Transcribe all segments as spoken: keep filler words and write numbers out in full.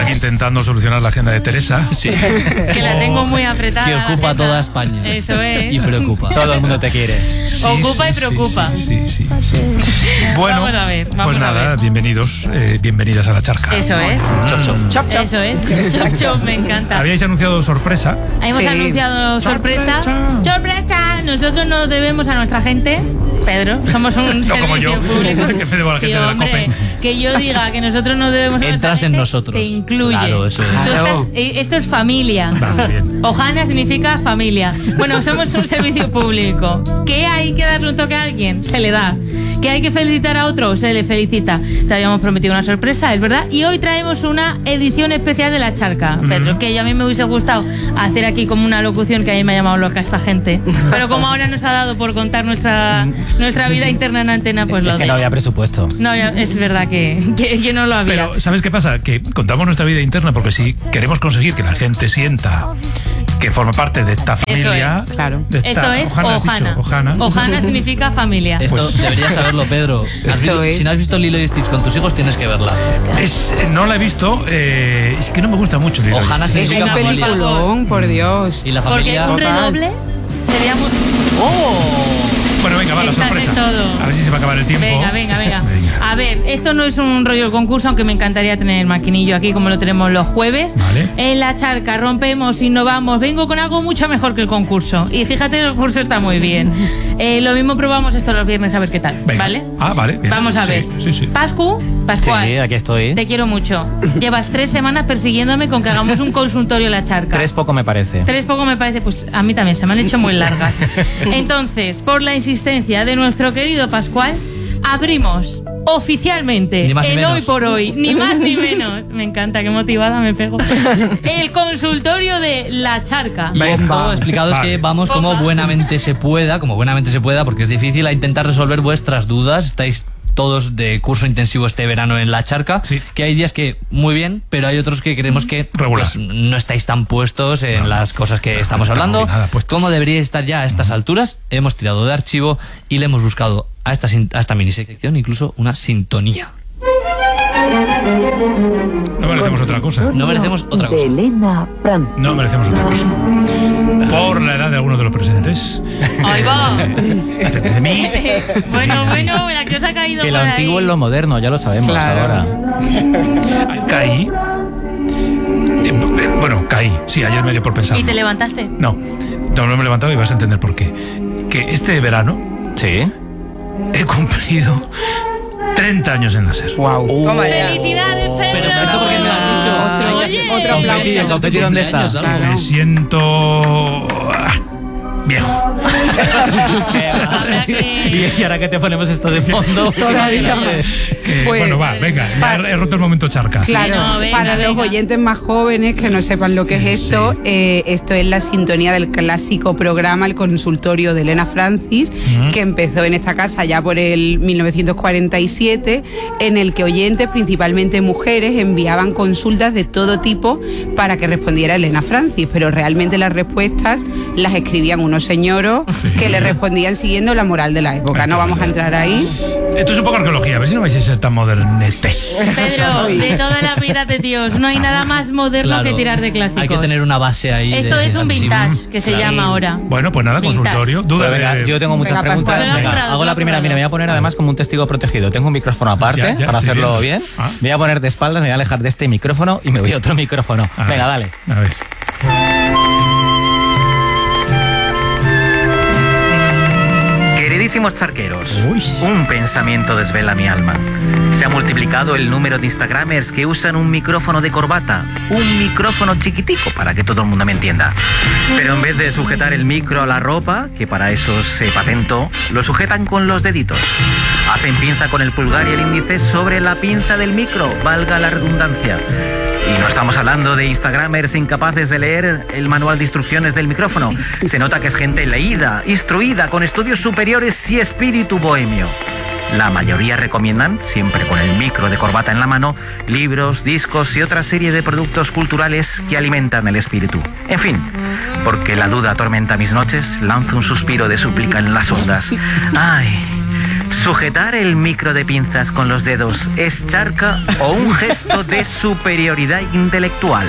aquí intentando solucionar la agenda de Teresa. Sí. Que la tengo muy apretada. Que ocupa toda España. Eso es. Y preocupa. Todo el mundo te quiere. Sí, Ocupa sí, y preocupa. Sí, sí, sí, sí. Bueno, Vamos a ver, vamos pues a nada, ver. bienvenidos, eh, bienvenidas a la charca. Eso es. Chop, chop. Chop, chop. Eso es. Chop, chop, me encanta. Habíais anunciado sorpresa. Hemos Sí. anunciado sorpresa. Sorpresa. ¡Sorpresa! Nosotros nos debemos a nuestra gente. Pedro, somos un No como servicio yo, público. que me debo a la Sí, gente de la hombre, COPE. que yo diga que nosotros nos debemos a nuestra Entras en gente, nosotros. te incluye. Claro, eso es. Tú Claro. estás- eh, esto es familia. Vale, bien. Ojana significa familia. Bueno, somos un servicio público. ¿Qué hay que darle un toque a alguien? Se le da. ¿Que hay que felicitar a otro? Se le felicita. Te habíamos prometido una sorpresa, es verdad. Y hoy traemos una edición especial de La Charca, Pedro, que a mí me hubiese gustado hacer aquí como una locución, que a mí me ha llamado loca esta gente. Pero como ahora nos ha dado por contar nuestra, nuestra vida interna en antena, pues lo Es que de- no había presupuesto. No, ya- es verdad que, que, que no lo había. Pero, ¿sabes qué pasa? Que contamos nuestra vida interna porque si queremos conseguir que la gente sienta que forma parte de esta familia. es, claro. de esta- Esto es Ojana, has dicho, Ojana. Ojana. Ojana significa familia. Esto Pues- deberías saberlo, Pedro. Has Esto vi- es- Si no has visto Lilo y Stitch con tus hijos, tienes que verla. Es, no la he visto, eh, es que no me gusta mucho. Lilo y Ojana Stitch. Es significa un Venga, por familia. peliculón, por Dios. Y la Porque familia. un Total. redoble sería muy... ¡Oh! Bueno, venga, va, la Estás sorpresa. en todo. A ver si se va a acabar el tiempo. Venga, venga, venga. Venga. A ver, esto no es un rollo de concurso, aunque me encantaría tener el maquinillo aquí como lo tenemos los jueves. Vale. En La Charca rompemos, innovamos. Vengo con algo mucho mejor que el concurso. Y fíjate, el concurso está muy bien. Eh, lo mismo probamos esto los viernes a ver qué tal. Venga. ¿Vale? Ah, vale. bien. Vamos a Sí, ver. Sí, sí. Pascu, Pascual. Sí, aquí estoy. Te quiero mucho. Llevas tres semanas persiguiéndome con que hagamos un consultorio en La Charca. Tres poco me parece. Tres poco me parece, pues a mí también se me han hecho muy largas. Entonces, por la insistencia de nuestro querido Pascual, abrimos oficialmente Ni más ni el menos. hoy por hoy, ni más ni menos. Me encanta, qué motivada me pego. El consultorio de La Charca. Y esto Bomba. explicado es Vale. que vamos como Bomba. buenamente se pueda, como buenamente se pueda, porque es difícil, a intentar resolver vuestras dudas. Estáis todos de curso intensivo este verano en La Charca, Sí. que hay días que muy bien, pero hay otros que creemos que Regular. pues, no estáis tan puestos en No. las cosas que estamos estamos hablando. en nada puestos. Como deberíais estar ya a estas alturas, hemos tirado de archivo y le hemos buscado a esta, sin- a esta mini sección incluso una sintonía. No merecemos otra cosa. No merecemos otra cosa. De Elena Francis. No merecemos otra cosa. Por la edad de algunos de los presentes. Ahí va. De mí. Bueno, bueno, la que os ha caído Que lo por ahí. antiguo es lo moderno, ya lo sabemos Claro. ahora. Caí. Eh, Bueno, caí. Sí, ayer me dio por pensar. ¿Y te levantaste? No, no, no me he levantado y vas a entender por qué. Que este verano Sí. he cumplido treinta años en la SER. Wow. Toma ya. ¡Felicidades, Pedro! Pero esto porque me lo han dicho. Otro- Oye. otro aplauso. ¿Y el confeti dónde está? Cumpleaños, algo. Claro. Me siento ah, viejo. Habrá que- Y ahora que te ponemos esto de fondo. Todavía. Que, Pues, bueno, va, venga, ya pa- he roto el momento charca. Claro, no, venga, para los venga. oyentes más jóvenes que no sepan lo que es esto, Sí. eh, esto es la sintonía del clásico programa El Consultorio de Elena Francis, Ujú. que empezó en esta casa ya por el mil novecientos cuarenta y siete, en el que oyentes, principalmente mujeres, enviaban consultas de todo tipo para que respondiera Elena Francis, pero realmente las respuestas las escribían unos señoros que le respondían siguiendo la moral de la época. No vamos a entrar ahí. Esto es un poco arqueología, a ver si no vais a ser tan modernetes. Pedro, de toda la vida de Dios, no hay nada más moderno Claro, que tirar de clásicos. hay que tener una base ahí. Esto de es un grandísimo. vintage, que se Claro. llama ahora. Bueno, pues nada, Vintage. consultorio. Pues Dudas venga, de... yo tengo muchas Venga, preguntas. Pascual. Se lo han Venga, currado, hago se lo la han primera. currado. Mira, me voy a poner además como un testigo protegido. Tengo un micrófono aparte Ya, ya para estoy hacerlo viendo. bien. Ah. Me voy a poner de espaldas, me voy a alejar de este micrófono y me voy a otro micrófono. A ver, Venga, dale. A ver. Queridísimos charqueros, Uy. un pensamiento desvela mi alma. Se ha multiplicado el número de instagramers que usan un micrófono de corbata, un micrófono chiquitico para que todo el mundo me entienda. Pero en vez de sujetar el micro a la ropa, que para eso se patentó, lo sujetan con los deditos. Hacen pinza con el pulgar y el índice sobre la pinza del micro, valga la redundancia. Y no estamos hablando de instagramers incapaces de leer el manual de instrucciones del micrófono. Se nota que es gente leída, instruida, con estudios superiores y espíritu bohemio. La mayoría recomiendan, siempre con el micro de corbata en la mano, libros, discos y otra serie de productos culturales que alimentan el espíritu. En fin, porque la duda atormenta mis noches, lanzo un suspiro de súplica en las ondas. Ay, ¿Sujetar el micro de pinzas con los dedos es charca o un gesto de superioridad intelectual?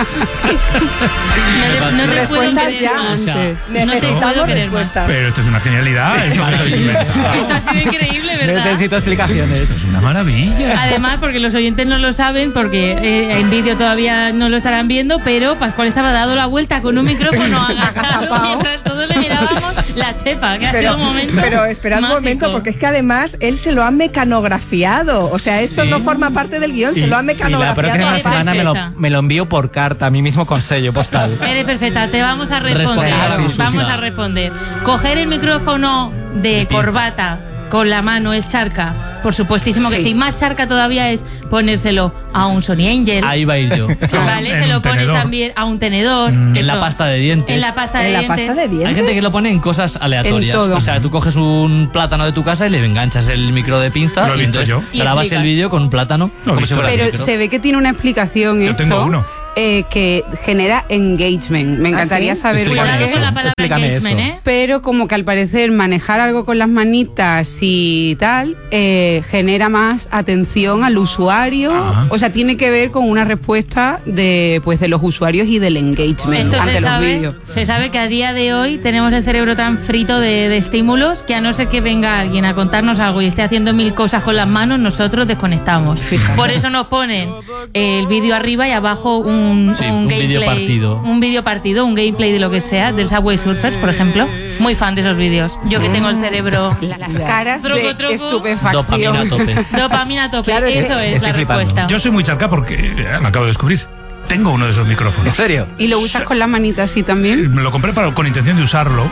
No, le- no te puedo Respuestas creer ya. más. O sea, No te puedo Necesitamos creer más. respuestas. Pero esto es una genialidad. Esto que habéis inventado. Esto ha sido increíble, ¿verdad? Necesito explicaciones. Es una maravilla. Además, porque los oyentes no lo saben, porque eh, en vídeo todavía no lo estarán viendo, pero Pascual estaba dado la vuelta con un micrófono agachado Tapao. mientras todos le mirábamos la chepa, que ha Pero, sido un momento pero esperad un mágico. momento, porque es que además él se lo ha mecanografiado. O sea, esto Sí. no forma parte del guión, se lo ha y la mecanografiado. próxima Eres semana me lo, perfecta. me lo envío por carta, a mí mismo con sello postal. Eres perfecta, te vamos a responder. Responder, sí, vamos Susana. a responder. Coger el micrófono de corbata con la mano es charca. Por supuestísimo que Sí. sí. Más charca todavía es ponérselo a un Sony Angel. Ahí va a ir yo. Vale, En se un lo pones tenedor. también a un tenedor. Mm. En la eso. pasta de dientes. En la pasta de En la dientes. pasta de dientes. Hay gente que lo pone en cosas aleatorias. En todo. O sea, tú coges un plátano de tu casa y le enganchas el micro de pinza Lo he y visto entonces yo. Y grabas explicas. el vídeo con un plátano Lo he como si visto. fuera el Pero micro. se ve que tiene una explicación Yo esto tengo uno. eh, que genera engagement. Me encantaría ¿sí? saber por Cuidado qué. con la palabra Explícame engagement, eso. ¿eh? Pero como que al parecer manejar algo con las manitas y tal eh, genera más atención al usuario. Ajá. O sea, tiene que ver con una respuesta de pues de los usuarios y del engagement Esto ante se los sabe, vídeos. se sabe que a día de hoy tenemos el cerebro tan frito de, de estímulos que a no ser que venga alguien a contarnos algo y esté haciendo mil cosas con las manos, nosotros desconectamos. Por eso nos ponen el vídeo arriba y abajo un, Sí, un un gameplay. vídeo partido. Un vídeo partido, un gameplay de lo que sea, del Subway Surfers, por ejemplo. Muy fan de esos vídeos. Yo que tengo el cerebro... La- Las caras Truco, de truco. estupefacción. Dopamina a tope. Dopamina a tope. Claro, es que eso es estoy la flipando. respuesta. Yo soy muy charca porque eh, lo acabo de descubrir. Tengo uno de esos micrófonos. ¿En serio? ¿Y lo usas con las manitas así también? Me lo compré para, con intención de usarlo.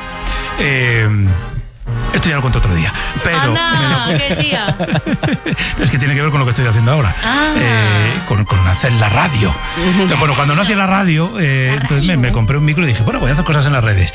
Eh, esto ya lo cuento otro día. Pero Anda, me lo- qué tía. es que tiene que ver con lo que estoy haciendo ahora. Ah. Eh, con, con hacer la radio. Entonces, bueno, cuando no hacía la radio, eh, entonces me, me compré un micro y dije, bueno, voy a hacer cosas en las redes.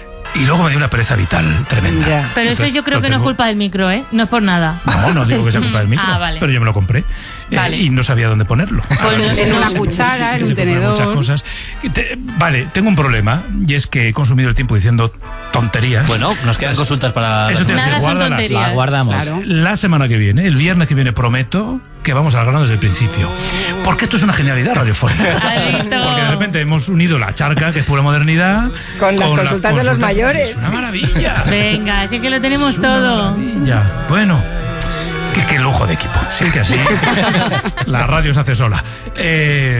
Y luego me dio una pereza vital tremenda. Ya. Pero eso Entonces, yo creo lo que no es tengo- culpa del micro, ¿eh? No es por nada. No, no digo que sea culpa del micro. Ah, vale. Pero yo me lo compré. eh, Vale. y no sabía dónde ponerlo. Pues no sé, En no una sé. cuchara, en Que un se pueden poner tenedor. muchas cosas. Que te- vale, tengo un problema y es que he consumido el tiempo diciendo tonterías. Bueno, nos quedan consultas para... la Eso te semana. decía, Nada son guárdalas. tonterías. La guardamos. Claro. La semana que viene, el viernes que viene, prometo que vamos al grano desde el principio. Porque esto es una genialidad radiofónica. ¿Has visto? Porque de repente hemos unido la charca, que es pura modernidad, Con las consultas de los mayores. Es una maravilla. Venga, así que lo tenemos Es una todo. maravilla. Bueno, qué, qué lujo de equipo. Sí, que así la radio se hace sola. Eh,